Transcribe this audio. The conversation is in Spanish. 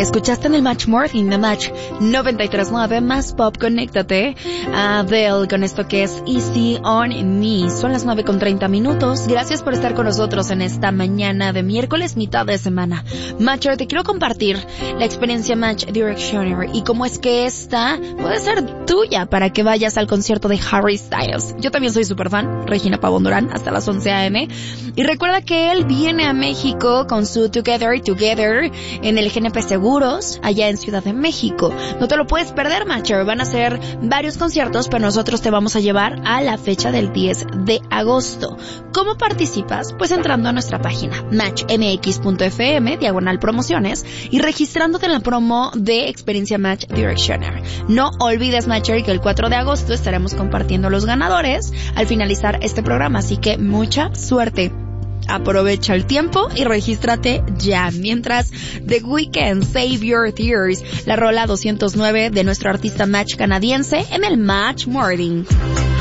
Escuchaste en el Match Morning de Match 93.9 más pop. Conéctate a Adele con esto que es Easy on Me. Son las 9:30. Gracias por estar con nosotros en esta mañana de miércoles, mitad de semana. Matcher, te quiero compartir la experiencia Match Directioner y cómo es que esta puede ser tuya para que vayas al concierto de Harry Styles. Yo también soy súper fan, Regina Pavón Durán, hasta las 11 a.m. Y recuerda que él viene a México con su Together en el GNP Seguros, allá en Ciudad de México. No te lo puedes perder, Matcher. Van a ser varios conciertos, pero nosotros te vamos a llevar a la fecha del 10 de agosto. ¿Cómo participas? Pues entrando a nuestra página matchmx.fm/promociones y registrándote en la promo de Experiencia Match Directioner. No olvides, Matcher, que el 4 de agosto estaremos compartiendo los ganadores al finalizar este programa, así que mucha suerte. Aprovecha el tiempo y regístrate ya. Mientras, The Weeknd, Save Your Tears, la rola 209 de nuestro artista Match canadiense en el Match Morning.